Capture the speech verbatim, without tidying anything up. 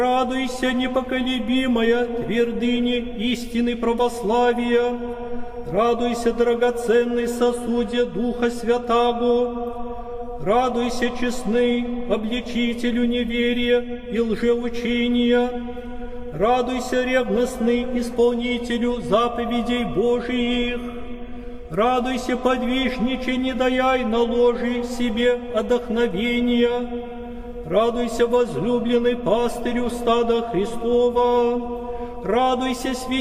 Радуйся, непоколебимая твердыня истины православия, радуйся, драгоценный сосуде Духа Святаго, радуйся, честный обличителю неверия и лжеучения, радуйся, ревностный исполнителю заповедей Божиих, радуйся, подвижниче, не даяй на ложе себе отдохновения, радуйся, возлюбленный пастырю стада Христова, радуйся, святитель